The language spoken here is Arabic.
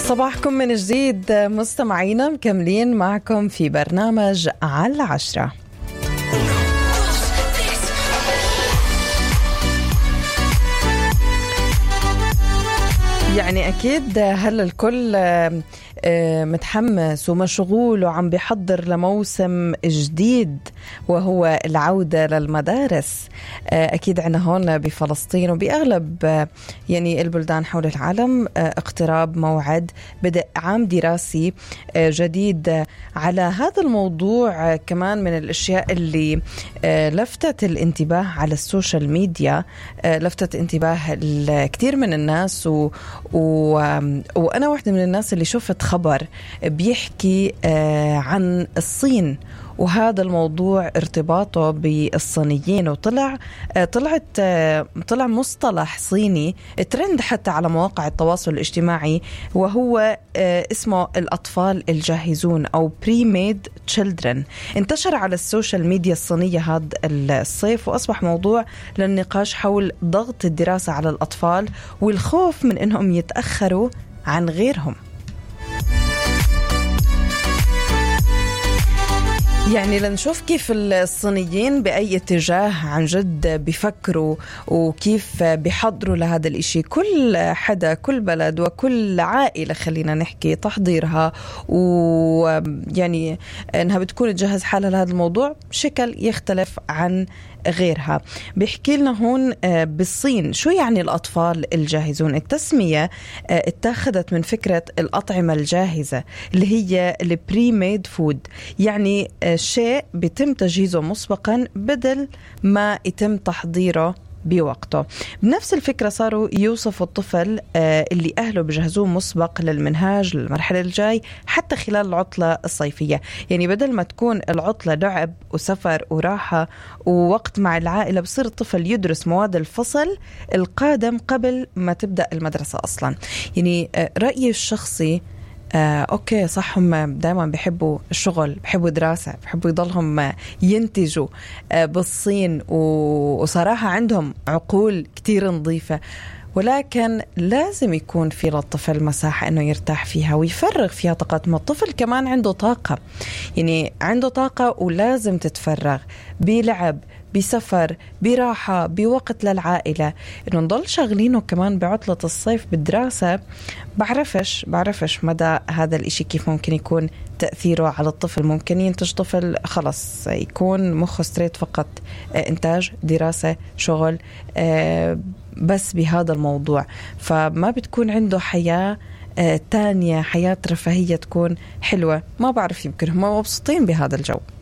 صباحكم من جديد مستمعينا، مكملين معكم في برنامج على 10. يعني أكيد هلا الكل متحمس ومشغول وعم بيحضر لموسم جديد وهو العودة للمدارس. أكيد عنا هون بفلسطين وبأغلب يعني البلدان حول العالم اقتراب موعد بدء عام دراسي جديد. على هذا الموضوع كمان من الأشياء اللي لفتت الانتباه على السوشيال ميديا، لفتت انتباه كتير من الناس وأنا واحدة من الناس اللي شفت خبر بيحكي عن الصين وهذا الموضوع ارتباطه بالصينيين، وطلع مصطلح صيني ترند حتى على مواقع التواصل الاجتماعي، وهو اسمه الأطفال الجاهزون أو pre-made children. انتشر على السوشيال ميديا الصينية هذا الصيف وأصبح موضوع للنقاش حول ضغط الدراسة على الأطفال والخوف من أنهم يتأخروا عن غيرهم. يعني لنشوف كيف الصينيين بأي اتجاه عن جد بيفكروا وكيف بيحضروا لهذا الاشي. كل حدا، كل بلد وكل عائلة خلينا نحكي تحضيرها ويعني انها بتكون تجهز حالها لهذا الموضوع شكل يختلف عن غيرها. بيحكي لنا هون بالصين شو يعني الأطفال الجاهزون. التسمية اتخذت من فكرة الأطعمة الجاهزة اللي هي البري-ميد فود، يعني شيء بيتم تجهيزه مسبقا بدل ما يتم تحضيره بوقته. بنفس الفكرة صاروا يوصفوا الطفل اللي أهله بجهزوه مسبق للمنهاج للمرحلة الجاي حتى خلال العطلة الصيفية. يعني بدل ما تكون العطلة لعب وسفر وراحة ووقت مع العائلة، بصير الطفل يدرس مواد الفصل القادم قبل ما تبدأ المدرسة أصلا. يعني رأيي الشخصي أوكي صح، هم دائما بيحبوا الشغل، بيحبوا دراسة، بيحبوا يضلهم ينتجوا بالصين وصراحة عندهم عقول كتير نظيفة، ولكن لازم يكون في للطفل مساحة أنه يرتاح فيها ويفرغ فيها طاقة. ما الطفل كمان عنده طاقة، يعني عنده طاقة ولازم تتفرغ بلعب، بسفر، براحة، بوقت للعائلة. إنه نضل شغلينه كمان بعطلة الصيف بالدراسة، بعرفش مدى هذا الإشي كيف ممكن يكون تأثيره على الطفل. ممكن ينتج طفل خلص يكون مخه ستريت فقط إنتاج، دراسة، شغل، بس بهذا الموضوع، فما بتكون عنده حياة تانية، حياة رفاهية تكون حلوة. ما بعرف، يمكن هم مبسوطين بهذا الجو.